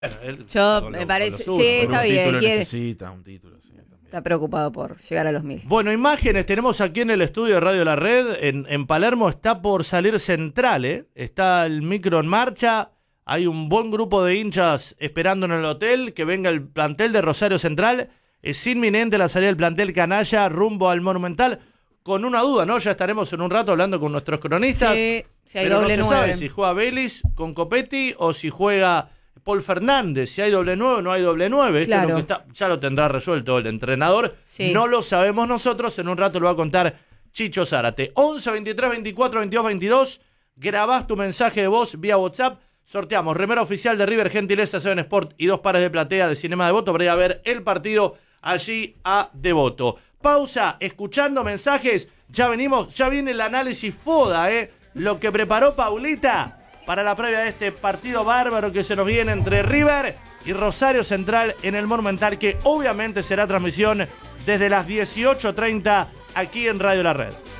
Yo me parece, sí, está bien. Necesita un título, sí, también. Está preocupado por llegar a los 1000. Bueno, imágenes tenemos aquí en el estudio de Radio La Red. En Palermo está por salir Central, ¿eh? Está el micro en marcha. Hay un buen grupo de hinchas esperando en el hotel que venga el plantel de Rosario Central. Es inminente la salida del plantel canalla rumbo al Monumental. Con una duda, ¿no? Ya estaremos en un rato hablando con nuestros cronistas. Sí, si hay pero doble no se 9. sabe si juega Vélez con Copetti o si juega Paul Fernández. Si hay doble 9 o no hay doble 9. Claro. Esto es lo que ya lo tendrá resuelto el entrenador. Sí. No lo sabemos nosotros. En un rato lo va a contar Chicho Zárate. 11 23 24 22 22. Grabás tu mensaje de voz vía WhatsApp. Sorteamos remera oficial de River, gentileza Seven Sport y 2 pares de platea de Cinema Devoto para ir a ver el partido allí a Devoto. Pausa, escuchando mensajes. Ya venimos, ya viene el análisis FODA, lo que preparó Paulita para la previa de este partido bárbaro que se nos viene entre River y Rosario Central en el Monumental, que obviamente será transmisión desde las 18:30 aquí en Radio La Red.